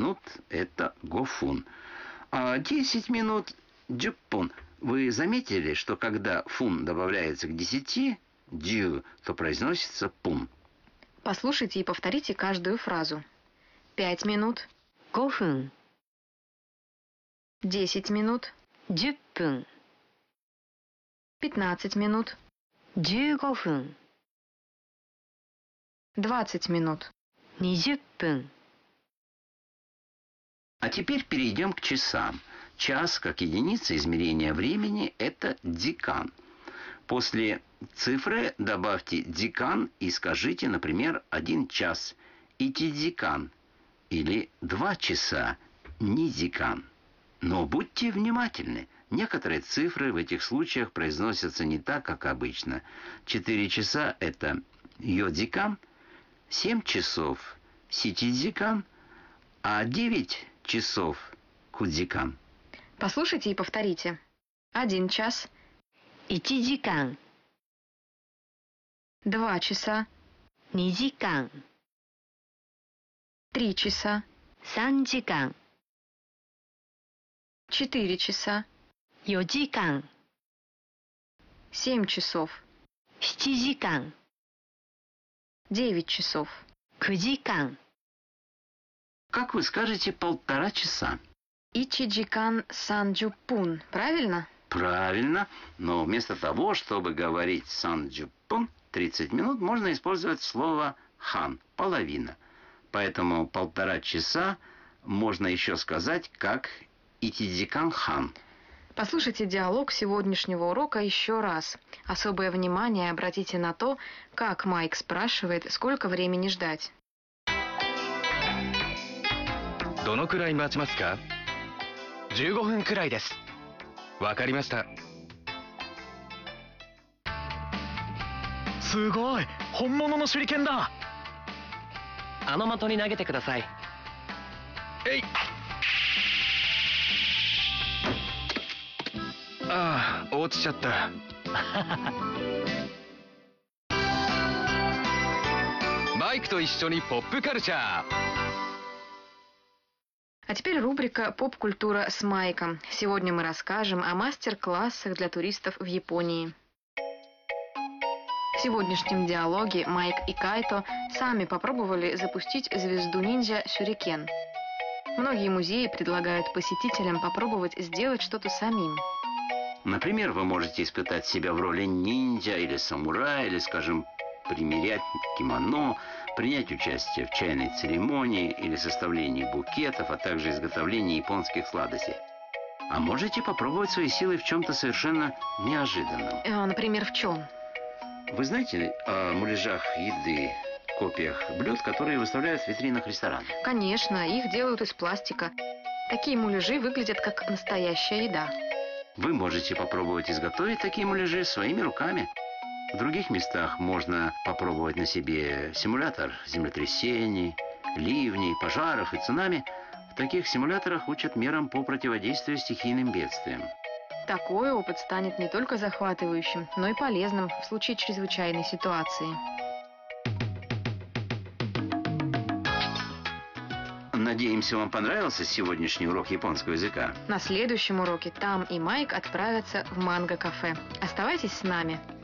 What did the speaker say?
минут – это гофун. А 10 минут – дюппун. Вы заметили, что когда фун добавляется к 10, дю, то произносится пун? Послушайте и повторите каждую фразу. 5 минут. 5分 10 минут. 10分 15 минут. 15分 20 минут. 20分 А теперь перейдем к часам. Час, как единица измерения времени, это декан. После цифры добавьте декан и скажите, например, 1 час. Итидекан. Или 2 часа. Нидекан. Но будьте внимательны. Некоторые цифры в этих случаях произносятся не так, как обычно. 4 часа – это йодекан, 7 часов – ситидекан, а 9 часов – кудзикан. Послушайте и повторите. 1 час. 1時間 2 часа. 2時間 3 часа. 3時間 4 часа. 4時間 7 часов. 7時間 9 часов. 9時間 Как вы скажете 1,5 часа? Ичиджикан санджупун. Правильно? Правильно, но вместо того, чтобы говорить санджупун 30 минут, можно использовать слово хан, половина. Поэтому 1,5 часа можно еще сказать как итидикан хан. Послушайте диалог сегодняшнего урока еще раз. Особое внимание обратите на то, как Майк спрашивает, сколько времени ждать. どのくらい待ちますか？15分くらいです。わかりました。すごい、本物の手裏剣だ。あの的に投げてください。えい。ああ、落ちちゃった。マイクと一緒にポップカルチャー。 А теперь рубрика «Поп-культура с Майком». Сегодня мы расскажем о мастер-классах для туристов в Японии. В сегодняшнем диалоге Майк и Кайто сами попробовали запустить звезду ниндзя сюрикен. Многие музеи предлагают посетителям попробовать сделать что-то самим. Например, вы можете испытать себя в роли ниндзя или самурая, или, скажем, примерять кимоно, принять участие в чайной церемонии или составлении букетов, а также изготовлении японских сладостей. А можете попробовать свои силы в чем-то совершенно неожиданном. Например, в чем? Вы знаете о муляжах еды, копиях блюд, которые выставляют в витринах ресторанов? Конечно, их делают из пластика. Такие муляжи выглядят как настоящая еда. Вы можете попробовать изготовить такие муляжи своими руками. В других местах можно попробовать на себе симулятор землетрясений, ливней, пожаров и цунами. В таких симуляторах учат мерам по противодействию стихийным бедствиям. Такой опыт станет не только захватывающим, но и полезным в случае чрезвычайной ситуации. Надеемся, вам понравился сегодняшний урок японского языка. На следующем уроке Там и Майк отправятся в манго-кафе. Оставайтесь с нами.